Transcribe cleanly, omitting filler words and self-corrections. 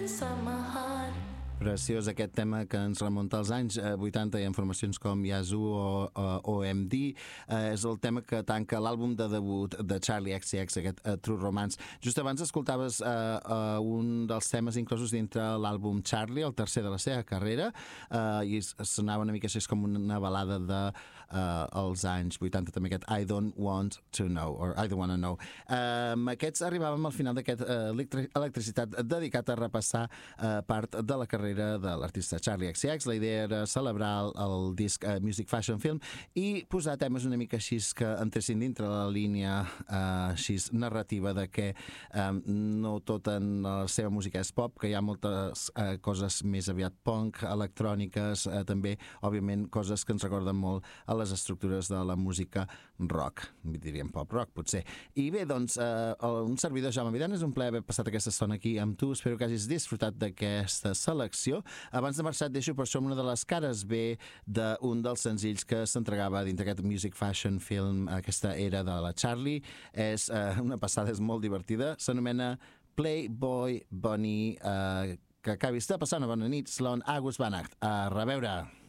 Preciós aquest tema que ens remunta als anys 80 i en formacions com Yazoo o OMD. És el tema que tanca l'àlbum de debut de Charli XCX, aquest True Romance. Just abans escoltaves un dels temes inclosos dintre l'àlbum Charli, el tercer de la seva carrera, i sonava una mica així com una balada de els anys 80, també aquest I Don't Want to Know, or I Don't Wanna Know. Amb aquests arribàvem al final d'aquest Electricitat dedicat a repassar part de la carrera de l'artista Charli XCX. La idea era celebrar el disc Music Fashion Film i posar temes una mica així que entressin dintre la línia així narrativa de que no tota la seva música és pop, que hi ha moltes coses més aviat punk, electròniques, també, òbviament, coses que ens recorden molt a les estructures de la música rock, diríem pop-rock, potser. I bé, doncs, un servidor, Jaume Vidal, és un plaer haver passat aquesta estona aquí amb tu. Espero que hagis disfrutat d'aquesta selecció. Abans de marxar et deixo per això una de les cares B d'un dels senzills que s'entregava dintre aquest Music Fashion Film, aquesta era de la Charli. És una passada, és molt divertida. S'anomena Playboy Bunny. Que acabis de passar una bona nit. Slon August Banach. A reveure!